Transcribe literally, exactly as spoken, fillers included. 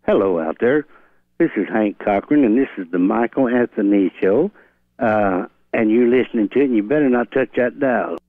Hello out there. This is Hank Cochran, and this is the Michael Anthony Show. Uh, and you're listening to it, and you better not touch that dial.